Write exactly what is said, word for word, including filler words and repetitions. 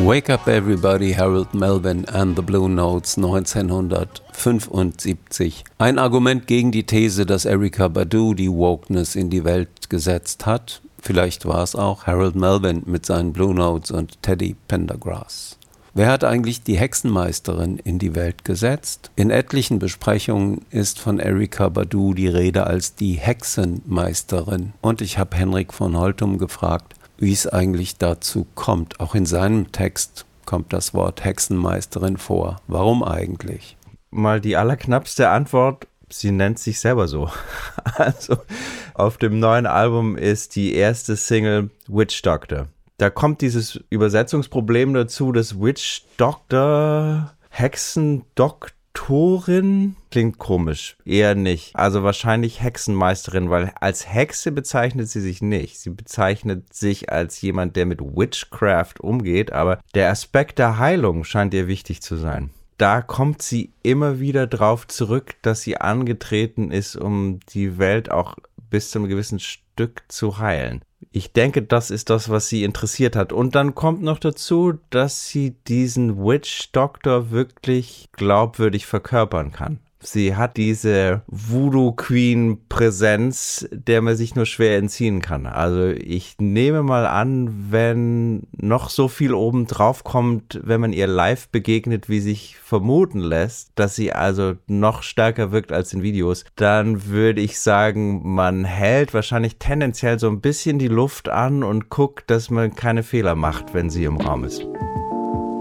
Wake Up Everybody, Harold Melvin and the Blue Notes neunzehnhundertfünfundsiebzig. Ein Argument gegen die These, dass Erykah Badu die Wokeness in die Welt gesetzt hat. Vielleicht war es auch Harold Melvin mit seinen Blue Notes und Teddy Pendergrass. Wer hat eigentlich die Hexenmeisterin in die Welt gesetzt? In etlichen Besprechungen ist von Erykah Badu die Rede als die Hexenmeisterin. Und ich habe Henrik von Holtum gefragt, wie es eigentlich dazu kommt. Auch in seinem Text kommt das Wort Hexenmeisterin vor. Warum eigentlich? Mal die allerknappste Antwort, sie nennt sich selber so. Also auf dem neuen Album ist die erste Single Witch Doctor. Da kommt dieses Übersetzungsproblem dazu, dass Witch Doctor, Hexendoktorin, klingt komisch, eher nicht. Also wahrscheinlich Hexenmeisterin, weil als Hexe bezeichnet sie sich nicht. Sie bezeichnet sich als jemand, der mit Witchcraft umgeht, aber der Aspekt der Heilung scheint ihr wichtig zu sein. Da kommt sie immer wieder drauf zurück, dass sie angetreten ist, um die Welt auch bis zu einem gewissen Stück zu heilen. Ich denke, das ist das, was sie interessiert hat. Und dann kommt noch dazu, dass sie diesen Witch-Doktor wirklich glaubwürdig verkörpern kann. Sie hat diese Voodoo-Queen-Präsenz, der man sich nur schwer entziehen kann. Also ich nehme mal an, wenn noch so viel obendrauf kommt, wenn man ihr live begegnet, wie sich vermuten lässt, dass sie also noch stärker wirkt als in Videos, dann würde ich sagen, man hält wahrscheinlich tendenziell so ein bisschen die Luft an und guckt, dass man keine Fehler macht, wenn sie im Raum ist.